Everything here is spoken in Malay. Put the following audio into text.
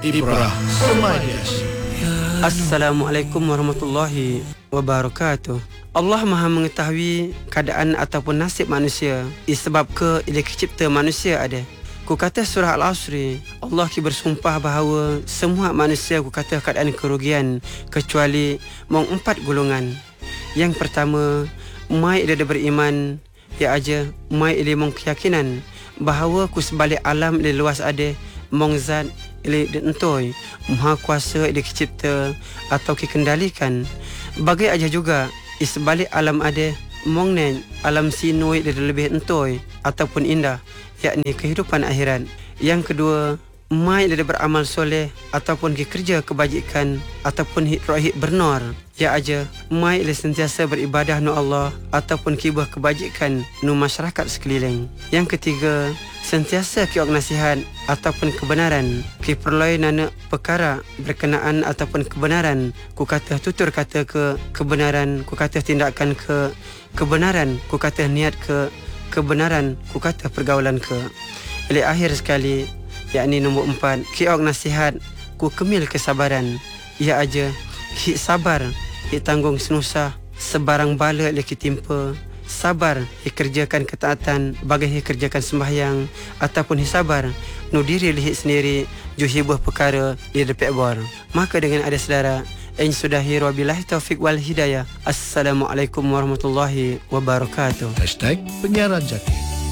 Ibrah Semadias. Assalamualaikum warahmatullahi wabarakatuh. Allah Maha mengetahui keadaan ataupun nasib manusia. Sebab ke ia kecipta manusia ada. Ku kata surah Al-Asri, Allah ki bersumpah bahawa semua manusia ku kata keadaan kerugian kecuali mong 4 golongan. Yang pertama, mai dia beriman, ia aja mai dia mong keyakinan bahawa ku sebalik alam dia luas ada mong zat ili entoi maha kuasa ili kecipta atau kendalikan. Bagai aja juga sebalik alam ada mong nen alam sinoi dia lebih entoi ataupun indah, yakni kehidupan akhirat. Yang kedua, mai dia beramal soleh ataupun kerja kebajikan ataupun rohid bernor, ya aja mai dia sentiasa beribadah nu Allah ataupun kibah kebajikan nu masyarakat sekeliling. Yang ketiga, sentiasa kiok nasihat ataupun kebenaran ki perloi nana perkara berkenaan ataupun kebenaran, ku kata tutur kata ke kebenaran, ku kata tindakan ke kebenaran, ku kata niat ke kebenaran, ku kata pergaulan ke. Oleh akhir sekali, yakni nombor 4, kiok nasihat ku kemil kesabaran, ia aja ki sabar ki tanggung senusah sebarang bala leki timpa, sabar kerjakan ketaatan bagai kerjakan sembahyang ataupun sabar nu diri lihat sendiri juhibah perkara di depan bar. Maka dengan ada saudara yang sudahi wabillahi taufik wal hidayah. Assalamualaikum warahmatullahi wabarakatuh. #Penyiaran Jati.